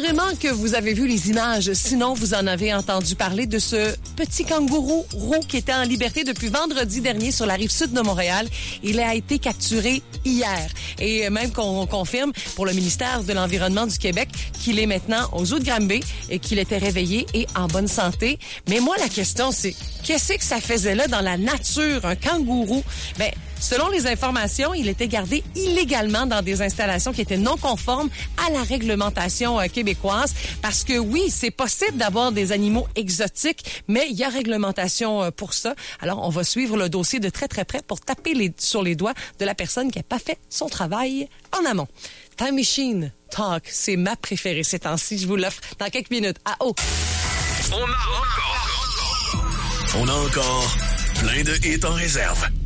Assurément que vous avez vu les images, sinon vous en avez entendu parler de ce petit kangourou roux qui était en liberté depuis vendredi dernier sur la rive sud de Montréal. Il a été capturé hier. Et même qu'on confirme pour le ministère de l'Environnement du Québec qu'il est maintenant aux eaux de Granby et qu'il était réveillé et en bonne santé. Mais moi, la question, c'est qu'est-ce que ça faisait là dans la nature, un kangourou? Ben, selon les informations, il était gardé illégalement dans des installations qui étaient non conformes à la réglementation québécoise. Parce que oui, c'est possible d'avoir des animaux exotiques, mais il y a réglementation pour ça. Alors, on va suivre le dossier de très, très près pour taper sur les doigts de la personne qui n'a pas fait son travail en amont. Time Machine Talk, c'est ma préférée ces temps-ci. Je vous l'offre dans quelques minutes. À haut. On a encore plein de hits en réserve.